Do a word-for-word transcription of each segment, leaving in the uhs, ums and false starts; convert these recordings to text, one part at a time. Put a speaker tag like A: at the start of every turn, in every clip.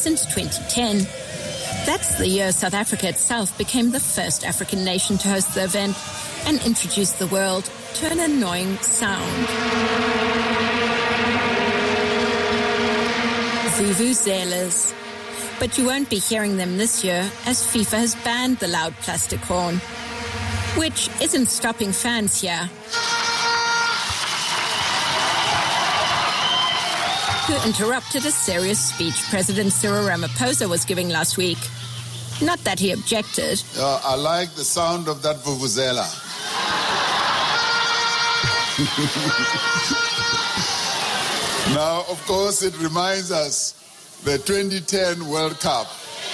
A: since twenty ten. That's the year South Africa itself became the first African nation to host the event and introduced the world to an annoying sound. Vuvuzelas. But you won't be hearing them this year as FIFA has banned the loud plastic horn, which isn't stopping fans here, who interrupted a serious speech President Cyril Ramaphosa was giving last week. Not that he objected.
B: Uh, I like the sound of that vuvuzela. Now, of course, it reminds us the twenty ten World Cup.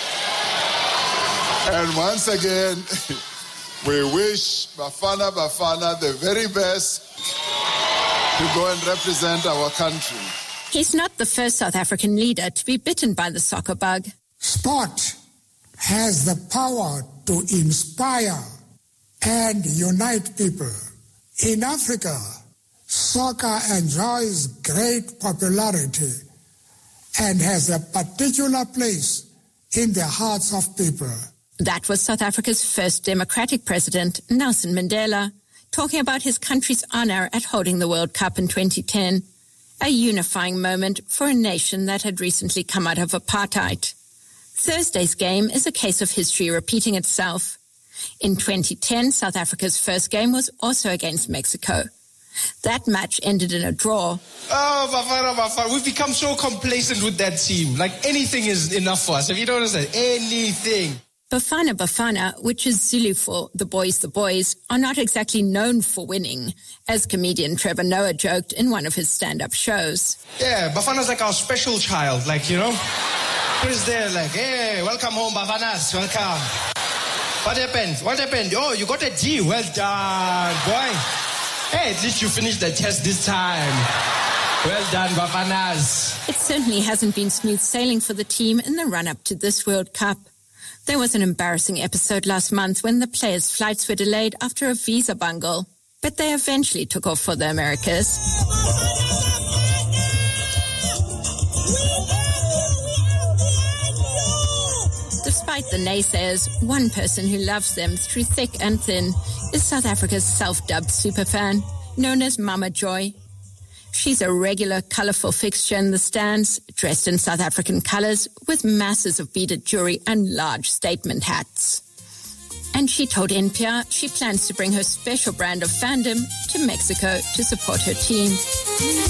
B: And once again, we wish Bafana Bafana the very best to go and represent our country.
A: He's not the first South African leader to be bitten by the soccer bug.
C: Sport has the power to inspire and unite people. In Africa, soccer enjoys great popularity and has a particular place in the hearts of people.
A: That was South Africa's first democratic president, Nelson Mandela, talking about his country's honor at holding the World Cup in twenty ten, a unifying moment for a nation that had recently come out of apartheid. Thursday's game is a case of history repeating itself. In twenty ten, South Africa's first game was also against Mexico. That match ended in a draw.
D: Oh, Bafana, Bafana. We've become so complacent with that team. Like, anything is enough for us. If you don't understand, anything.
A: Bafana Bafana, which is Zulu for the boys the boys, are not exactly known for winning, as comedian Trevor Noah joked in one of his stand-up shows.
D: Yeah, Bafana's like our special child, like, you know? Who's there, like, hey, welcome home, Bafanas, welcome. What happened? What happened? Oh, you got a D. Well done, boy. Hey, at least you finished the test this time. Well done, Bafanas.
A: It certainly hasn't been smooth sailing for the team in the run-up to this World Cup. There was an embarrassing episode last month when the players' flights were delayed after a visa bungle, but they eventually took off for the Americas. Despite the naysayers, one person who loves them through thick and thin is South Africa's self-dubbed superfan, known as Mama Joy. She's a regular, colourful fixture in the stands, dressed in South African colours with masses of beaded jewellery and large statement hats. And she told N P R she plans to bring her special brand of fandom to Mexico to support her team.